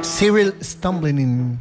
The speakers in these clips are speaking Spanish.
Cyril Stumbling.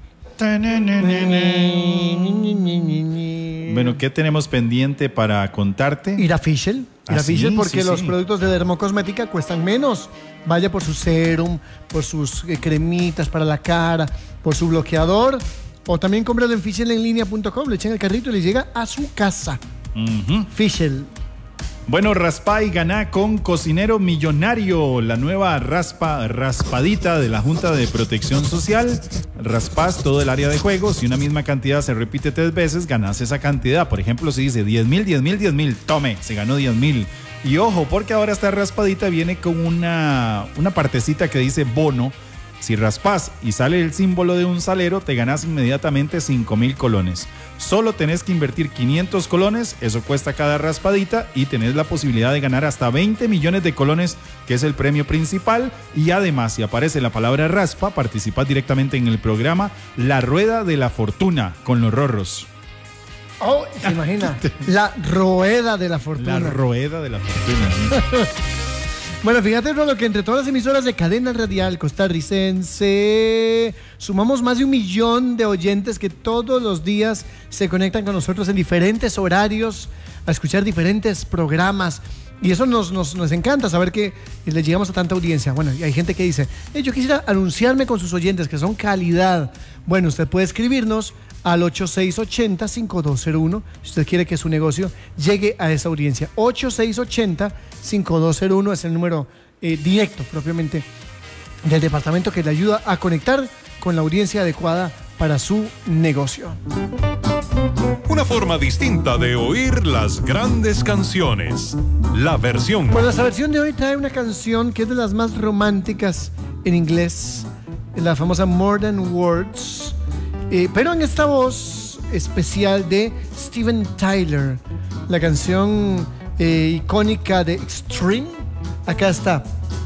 Bueno, ¿qué tenemos pendiente para contarte? Ir a Fischl. Porque los productos de dermocosmética cuestan menos. Vaya por su serum, por sus cremitas para la cara, por su bloqueador. O también cómpralo en fischlenlinea.com. Le echan el carrito y le llega a su casa. Fischl. Bueno, raspa y ganá con Cocinero Millonario, la nueva raspadita de la Junta de Protección Social. Raspas todo el área de juego. Si una misma cantidad se repite 3 veces, ganas esa cantidad. Por ejemplo, si dice 10,000, tome, se ganó 10,000. Y ojo, porque ahora esta raspadita viene con una partecita que dice bono. Si raspas y sale el símbolo de un salero, te ganas inmediatamente 5,000 colones. Solo tenés que invertir 500 colones, eso cuesta cada raspadita, y tenés la posibilidad de ganar hasta 20 millones de colones, que es el premio principal. Y además, si aparece la palabra raspa, participas directamente en el programa La Rueda de la Fortuna con los Rorros. Oh, se imagina. La Rueda de la Fortuna. La Rueda de la Fortuna. Bueno, fíjate, Rolo, que entre todas las emisoras de cadena radial costarricense sumamos más de 1 millón de oyentes que todos los días se conectan con nosotros en diferentes horarios a escuchar diferentes programas. Y eso nos encanta, saber que le llegamos a tanta audiencia. Bueno, y hay gente que dice, yo quisiera anunciarme con sus oyentes, que son calidad. Bueno, usted puede escribirnos al 8680-5201 si usted quiere que su negocio llegue a esa audiencia. 8680-5201 es el número directo propiamente del departamento que le ayuda a conectar con la audiencia adecuada para su negocio. Una forma distinta de oír las grandes canciones. La versión. Bueno, esta versión de hoy trae una canción que es de las más románticas en inglés, la famosa More Than Words, pero en esta voz especial de Steven Tyler, la canción icónica de Extreme. Acá está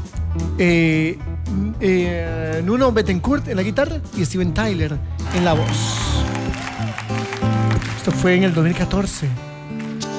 Nuno Bettencourt en la guitarra y Steven Tyler en la voz. Esto fue en el 2014.